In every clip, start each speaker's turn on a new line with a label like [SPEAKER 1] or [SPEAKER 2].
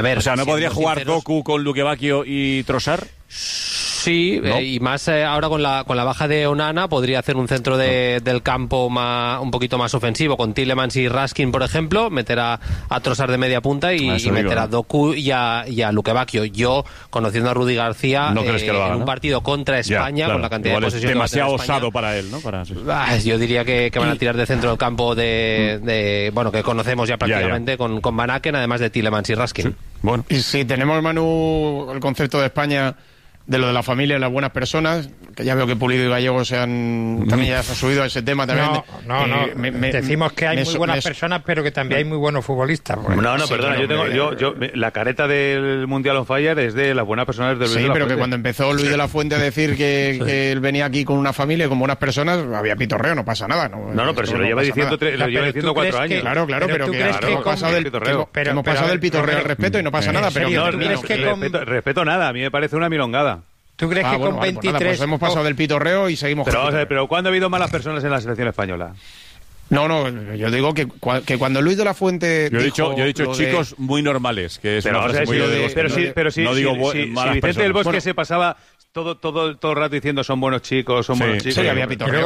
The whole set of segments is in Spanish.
[SPEAKER 1] A ver,
[SPEAKER 2] o sea, ¿no podría jugar
[SPEAKER 1] sinceros,
[SPEAKER 2] Doku con Lukebakio y Trossard?
[SPEAKER 1] Sí,
[SPEAKER 2] ¿no?
[SPEAKER 1] Y más ahora con la baja de Onana podría hacer un centro del campo un poquito más ofensivo con Tielemans y Raskin, por ejemplo, meter a Trossard de media punta y meter a Doku y a Lukebakio. Yo, conociendo a Rudy García,
[SPEAKER 2] ¿no crees que lo haga,
[SPEAKER 1] en un partido contra España,
[SPEAKER 2] claro,
[SPEAKER 1] con la cantidad
[SPEAKER 2] igual
[SPEAKER 1] de posesión
[SPEAKER 2] es demasiado
[SPEAKER 1] que va a tener
[SPEAKER 2] osado para él, ¿no?
[SPEAKER 1] yo diría que van a tirar de centro del campo bueno, que conocemos ya prácticamente con Van Aken, además de Tielemans y Raskin.
[SPEAKER 2] Sí. Bueno.
[SPEAKER 3] Y si tenemos, Manu, el concepto de España de lo de la familia y las buenas personas, que ya veo que Pulido y Gallego también ya se han subido a ese tema también.
[SPEAKER 4] No. Decimos que hay muy buenas personas, pero que también hay muy buenos futbolistas.
[SPEAKER 5] Pues. No, perdona, yo la careta del Mundial on Fire es de las buenas personas del Luis de la
[SPEAKER 3] pero
[SPEAKER 5] Fuente.
[SPEAKER 3] que cuando empezó Luis de la Fuente a decir que él venía aquí con una familia y con buenas personas, había pitorreo, no pasa nada. No,
[SPEAKER 5] pero si lo lleva diciendo 4 años.
[SPEAKER 3] Claro, pero que hemos pasado del pitorreo al respeto y no pasa nada.
[SPEAKER 5] Respeto nada, a mí me parece una milongada.
[SPEAKER 4] ¿Tú crees que con 23...
[SPEAKER 3] Pues hemos pasado del pitorreo y seguimos
[SPEAKER 5] pero, con pero ¿cuándo ha habido malas personas en la selección española?
[SPEAKER 3] No, yo digo que cuando Luis de la Fuente
[SPEAKER 2] yo he dicho chicos muy normales, que es una frase muy
[SPEAKER 5] pero si Vicente del Bosque
[SPEAKER 3] bueno,
[SPEAKER 5] se pasaba todo el rato diciendo son buenos chicos,
[SPEAKER 3] Sí, había pitorreo.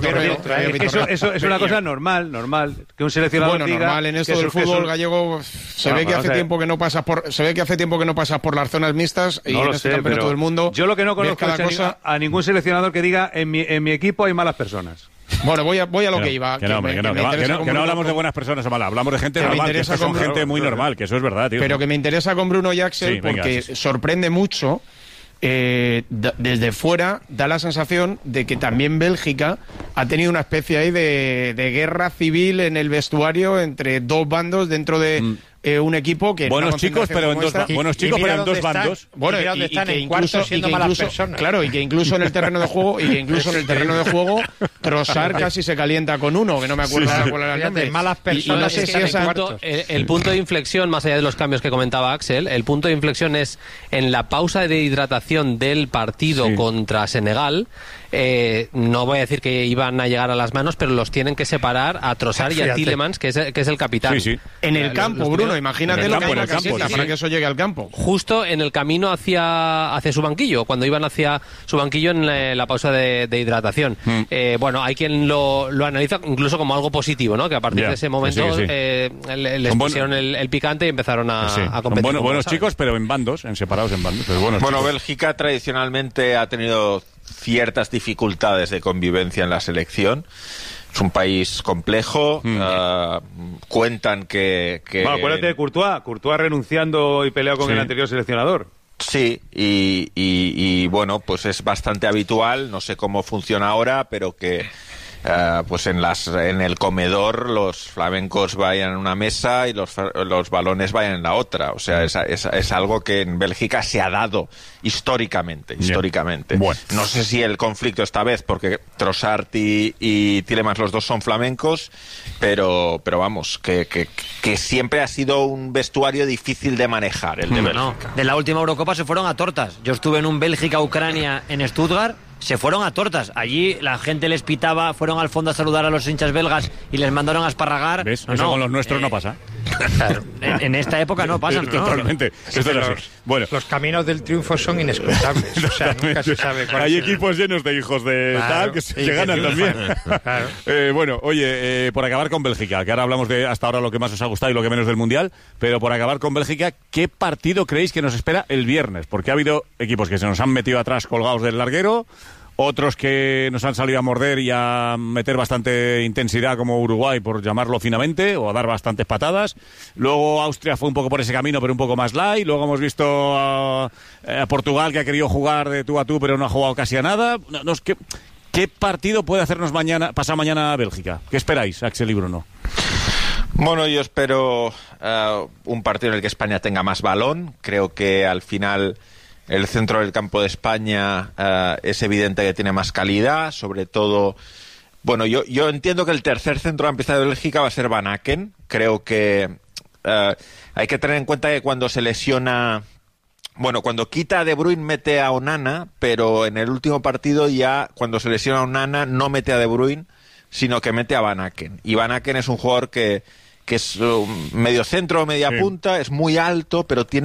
[SPEAKER 5] Eso es una cosa normal, que un seleccionador diga...
[SPEAKER 3] normal en esto del fútbol gallego se ve que hace tiempo que no pasas por las zonas mixtas y en este campeonato todo el mundo.
[SPEAKER 5] Yo lo que no conozco es a ningún seleccionador que diga en mi equipo hay malas personas.
[SPEAKER 3] Bueno, voy a lo que iba.
[SPEAKER 2] Que no hablamos de buenas personas o malas, hablamos de gente normal, que son gente muy normal, que eso es verdad, tío.
[SPEAKER 3] Pero que me interesa con Bruno y Axel porque sorprende mucho. Desde fuera da la sensación de que también Bélgica ha tenido una especie ahí de guerra civil en el vestuario entre dos bandos dentro de un equipo que
[SPEAKER 2] buenos chicos pero en dos bandos.
[SPEAKER 3] Bueno, y que incluso claro, y que incluso en el terreno de juego Trossard casi se calienta con uno, que no me acuerdo cuál era el nombre.
[SPEAKER 4] Malas personas.
[SPEAKER 1] Y no sé si el punto de inflexión, más allá de los cambios que comentaba Axel, el punto de inflexión es en la pausa de hidratación del partido contra Senegal. No voy a decir que iban a llegar a las manos, pero los tienen que separar a Trossard y a Tielemans, que es el capitán.
[SPEAKER 3] En el campo, Bruno, imagínate lo que hay en la caseta para que eso llegue al campo.
[SPEAKER 1] Justo en el camino hacia su banquillo, cuando iban hacia su banquillo en la pausa de hidratación. Bueno, hay quien lo analiza incluso como algo positivo, ¿no? Que a partir de ese momento les pusieron el picante y empezaron a competir.
[SPEAKER 2] Buenos chicos, pero separados en bandos.
[SPEAKER 6] Bueno, Bélgica tradicionalmente ha tenido ciertas dificultades de convivencia en la selección. Es un país complejo. Cuentan que...
[SPEAKER 5] Bueno, acuérdate de Courtois renunciando y peleado con el anterior seleccionador.
[SPEAKER 6] Sí, y bueno, pues es bastante habitual, no sé cómo funciona ahora, pero que pues en el comedor los flamencos vayan en una mesa y los balones vayan en la otra. O sea, es algo que en Bélgica se ha dado históricamente.
[SPEAKER 2] Bueno.
[SPEAKER 6] No sé si el conflicto esta vez, porque Trossard y Tielemans los dos son flamencos, pero vamos, que siempre ha sido un vestuario difícil de manejar, el de Bélgica.
[SPEAKER 7] De la última Eurocopa se fueron a tortas. Yo estuve en un Bélgica-Ucrania en Stuttgart. Se fueron a tortas. Allí la gente les pitaba, fueron al fondo a saludar a los hinchas belgas y les mandaron a esparragar.
[SPEAKER 2] ¿Ves? Eso con los nuestros no pasa.
[SPEAKER 7] Claro, en esta época no pasa.
[SPEAKER 2] Totalmente. Bueno,
[SPEAKER 4] los caminos del triunfo son inescrutables. O sea, nunca se sabe cuál
[SPEAKER 2] hay equipos llenos de hijos de tal que ganan también.
[SPEAKER 4] Claro.
[SPEAKER 2] Bueno, oye, por acabar con Bélgica, que ahora hablamos de hasta ahora lo que más os ha gustado y lo que menos del Mundial, pero por acabar con Bélgica, ¿qué partido creéis que nos espera el viernes? Porque ha habido equipos que se nos han metido atrás colgados del larguero, otros que nos han salido a morder y a meter bastante intensidad, como Uruguay, por llamarlo finamente, o a dar bastantes patadas. Luego Austria fue un poco por ese camino, pero un poco más light. Luego hemos visto a Portugal, que ha querido jugar de tú a tú, pero no ha jugado casi a nada. ¿Qué partido puede hacernos pasado mañana a Bélgica? ¿Qué esperáis, Axel y Bruno?
[SPEAKER 6] Bueno, yo espero un partido en el que España tenga más balón. Creo que al final el centro del campo de España es evidente que tiene más calidad, sobre todo... Bueno, yo entiendo que el tercer centrocampista de Bélgica va a ser Van Aken. Creo que hay que tener en cuenta que cuando se lesiona... Bueno, cuando quita a De Bruyne mete a Onana, pero en el último partido ya, cuando se lesiona a Onana, no mete a De Bruyne, sino que mete a Van Aken. Y Van Aken es un jugador que que es medio centro, media punta, es muy alto, pero tiene